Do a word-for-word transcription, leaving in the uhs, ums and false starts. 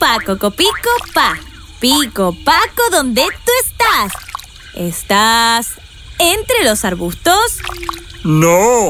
pa, coco, pico, pa. Pico, Paco, ¿dónde tú estás? ¿Estás entre los arbustos? ¡No!